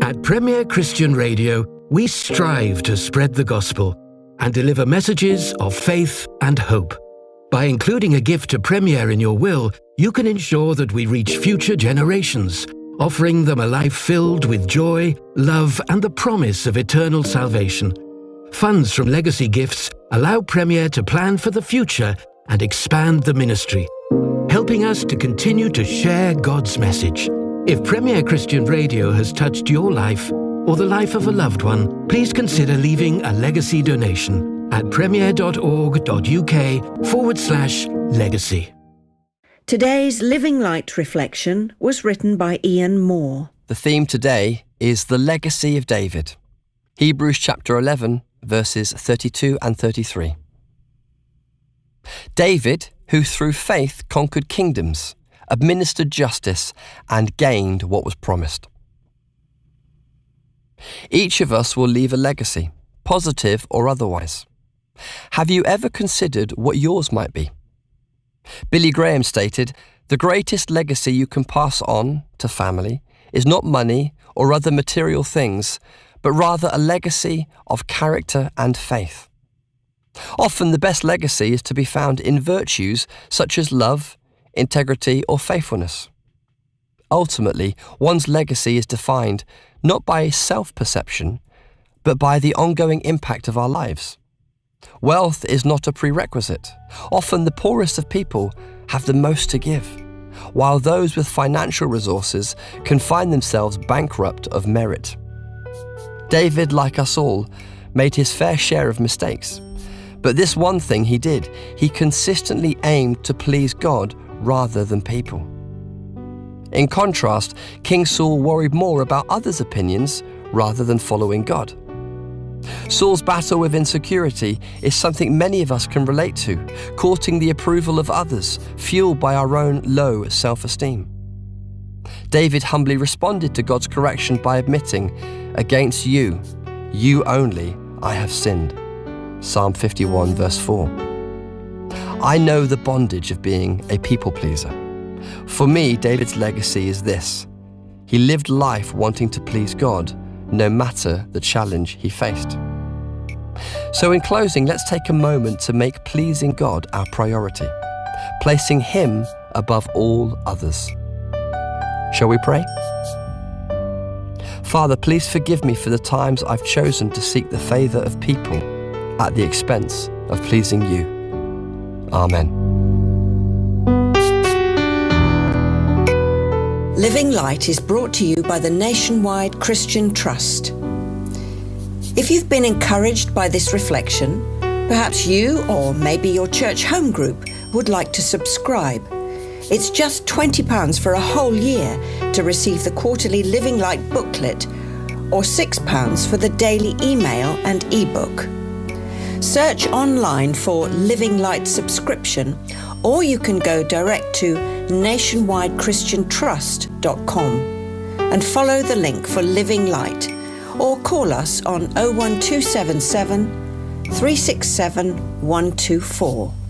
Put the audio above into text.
At Premier Christian Radio, we strive to spread the gospel and deliver messages of faith and hope. By including a gift to Premier in your will, you can ensure that we reach future generations, offering them a life filled with joy, love, and the promise of eternal salvation. Funds from legacy gifts allow Premier to plan for the future and expand the ministry, helping us to continue to share God's message. If Premier Christian Radio has touched your life or the life of a loved one, please consider leaving a legacy donation at premier.org.uk/legacy. Today's Living Light reflection was written by Ian Moore. The theme today is the legacy of David. Hebrews chapter 11, verses 32 and 33. David, who through faith conquered kingdoms, administered justice, and gained what was promised. Each of us will leave a legacy, positive or otherwise. Have you ever considered what yours might be? Billy Graham stated, "The greatest legacy you can pass on to family is not money or other material things, but rather a legacy of character and faith." Often the best legacy is to be found in virtues such as love, integrity, or faithfulness. Ultimately, one's legacy is defined not by self-perception, but by the ongoing impact of our lives. Wealth is not a prerequisite. Often the poorest of people have the most to give, while those with financial resources can find themselves bankrupt of merit. David, like us all, made his fair share of mistakes. But this one thing he did, he consistently aimed to please God rather than people. In contrast, King Saul worried more about others' opinions rather than following God. Saul's battle with insecurity is something many of us can relate to, courting the approval of others, fueled by our own low self-esteem. David humbly responded to God's correction by admitting, "Against you, you only, I have sinned." Psalm 51 verse 4. I know the bondage of being a people pleaser. For me, David's legacy is this: he lived life wanting to please God, no matter the challenge he faced. So in closing, let's take a moment to make pleasing God our priority, placing Him above all others. Shall we pray? Father, please forgive me for the times I've chosen to seek the favour of people at the expense of pleasing you. Amen. Living Light is brought to you by the Nationwide Christian Trust. If you've been encouraged by this reflection, perhaps you or maybe your church home group would like to subscribe. It's just £20 for a whole year to receive the quarterly Living Light booklet, or £6 for the daily email and ebook. Search online for Living Light subscription, or you can go direct to nationwidechristiantrust.com and follow the link for Living Light, or call us on 01277 367 124.